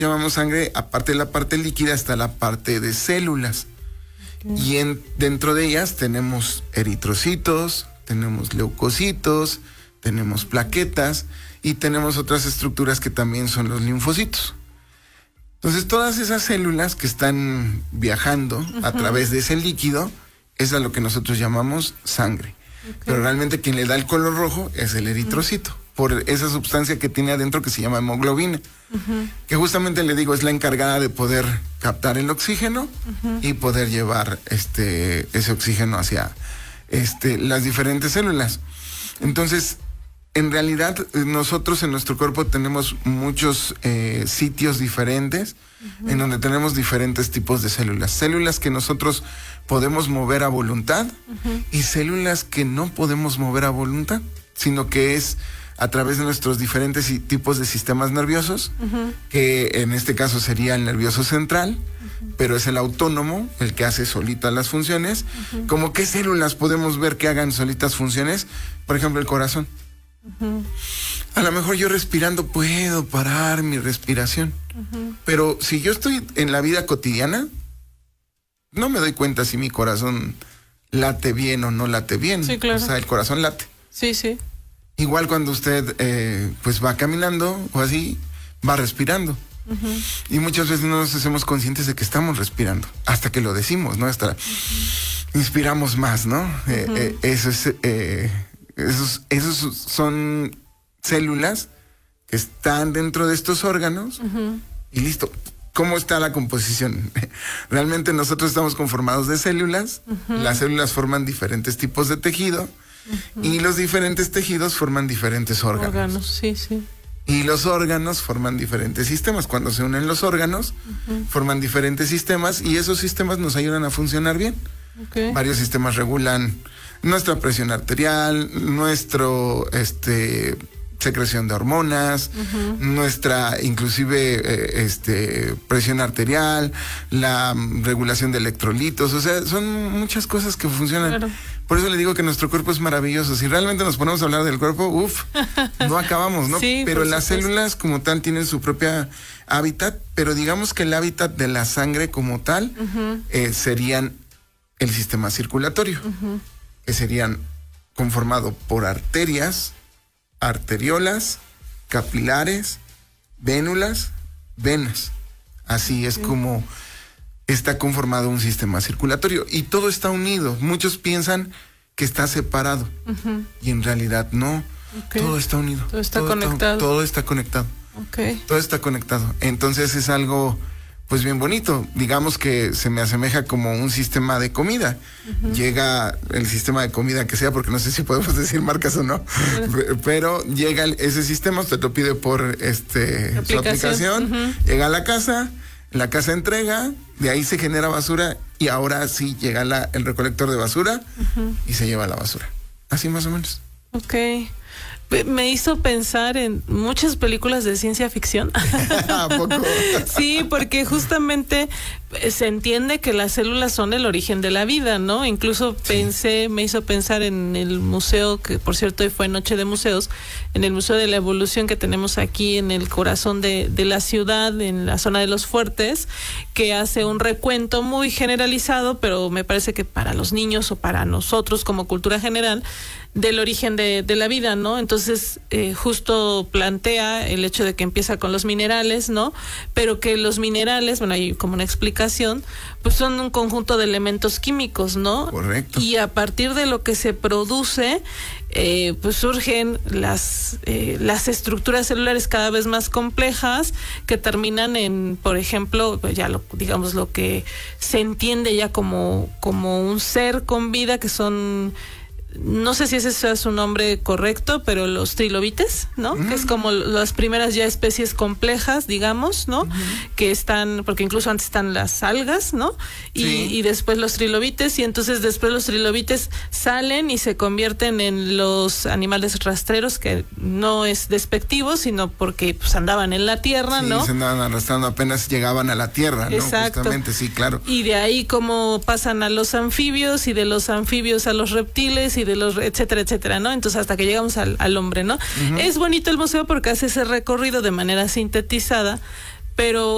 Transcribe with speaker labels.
Speaker 1: llamamos sangre, aparte de la parte líquida, está la parte de células. Y dentro de ellas tenemos eritrocitos, tenemos leucocitos, tenemos plaquetas y tenemos otras estructuras que también son los linfocitos. Entonces, todas esas células que están viajando a través de ese líquido es a lo que nosotros llamamos sangre. Pero realmente quien le da el color rojo es el eritrocito, por esa sustancia que tiene adentro que se llama hemoglobina, que justamente le digo es la encargada de poder captar el oxígeno y poder llevar ese oxígeno hacia las diferentes células. Entonces, en realidad, nosotros en nuestro cuerpo tenemos muchos sitios diferentes en donde tenemos diferentes tipos de células. Células que nosotros podemos mover a voluntad y células que no podemos mover a voluntad, sino que es a través de nuestros diferentes tipos de sistemas nerviosos, que en este caso sería el nervioso central, pero es el autónomo, el que hace solitas las funciones. ¿Cómo qué células podemos ver que hagan solitas funciones? Por ejemplo, el corazón. A lo mejor yo respirando puedo parar mi respiración, pero si yo estoy en la vida cotidiana, no me doy cuenta si mi corazón late bien o no late bien.
Speaker 2: Sí, claro.
Speaker 1: O sea, el corazón late.
Speaker 2: Sí, sí.
Speaker 1: Igual cuando usted pues va caminando o así, va respirando. Y muchas veces no nos hacemos conscientes de que estamos respirando, hasta que lo decimos, ¿no? Hasta inspiramos más, ¿no? Esos son células que están dentro de estos órganos y listo. ¿Cómo está la composición? Realmente nosotros estamos conformados de células. Las células forman diferentes tipos de tejido y los diferentes tejidos forman diferentes órganos.
Speaker 2: Sí, sí.
Speaker 1: Y los órganos forman diferentes sistemas. Cuando se unen los órganos, forman diferentes sistemas y esos sistemas nos ayudan a funcionar bien. Varios sistemas regulan nuestra presión arterial, nuestro secreción de hormonas, nuestra inclusive presión arterial, la regulación de electrolitos, o sea, son muchas cosas que funcionan. Claro. Por eso le digo que nuestro cuerpo es maravilloso. Si realmente nos ponemos a hablar del cuerpo, no acabamos, ¿no?
Speaker 2: Sí,
Speaker 1: pero las células como tal tienen su propia hábitat, pero digamos que el hábitat de la sangre como tal serían el sistema circulatorio, que serían conformado por arterias, arteriolas, capilares, vénulas, venas. Así es como está conformado un sistema circulatorio y todo está unido. Muchos piensan que está separado y en realidad no. Todo está unido.
Speaker 2: Todo está conectado.
Speaker 1: Todo está conectado. Todo está conectado. Entonces es algo pues bien bonito. Digamos que se me asemeja como un sistema de comida. Llega el sistema de comida que sea, porque no sé si podemos decir marcas o no, pero llega ese sistema, usted lo pide por su aplicación, llega a la casa entrega, de ahí se genera basura y ahora sí llega el recolector de basura y se lleva la basura. Así más o menos.
Speaker 2: Me hizo pensar en muchas películas de ciencia ficción.
Speaker 1: ¿A poco?
Speaker 2: Sí, porque justamente se entiende que las células son el origen de la vida, ¿no? Incluso me hizo pensar en el museo, que por cierto hoy fue Noche de Museos, en el Museo de la Evolución que tenemos aquí en el corazón de la ciudad, en la zona de Los Fuertes, que hace un recuento muy generalizado, pero me parece que para los niños o para nosotros como cultura general, del origen de la vida, ¿no? Entonces, justo plantea el hecho de que empieza con los minerales, ¿no? Pero que los minerales, bueno, hay como una explicación, pues son un conjunto de elementos químicos, ¿no?
Speaker 1: Correcto.
Speaker 2: Y a partir de lo que se produce, pues surgen las estructuras celulares cada vez más complejas que terminan en, por ejemplo, pues ya digamos lo que se entiende ya como un ser con vida, que son, no sé si ese sea su nombre correcto, pero los trilobites, ¿no? Que es como las primeras ya especies complejas, digamos, ¿no? Que están, porque incluso antes están las algas, ¿no? Y después los trilobites, y entonces después los trilobites salen y se convierten en los animales rastreros, que no es despectivo, sino porque pues andaban en la tierra, ¿no?
Speaker 1: Se andaban arrastrando, apenas llegaban a la tierra, ¿no?
Speaker 2: Exacto.
Speaker 1: Justamente, sí, claro.
Speaker 2: Y de ahí como pasan a los anfibios, y de los anfibios a los reptiles, y de los etcétera, etcétera, ¿no? Entonces hasta que llegamos al hombre, ¿no? Es bonito el museo porque hace ese recorrido de manera sintetizada, pero